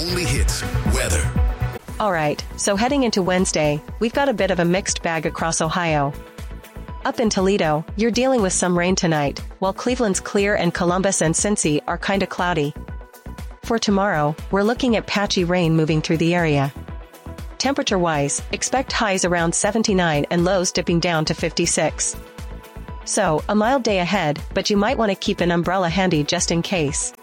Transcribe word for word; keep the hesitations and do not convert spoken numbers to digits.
only hits weather. All right, so heading into Wednesday, we've got a bit of a mixed bag across Ohio. Up in Toledo, you're dealing with some rain tonight, while Cleveland's clear and Columbus and Cincy are kinda cloudy. For tomorrow, we're looking at patchy rain moving through the area. Temperature-wise, expect highs around seventy-nine and lows dipping down to fifty-six. So, a mild day ahead, but you might want to keep an umbrella handy just in case.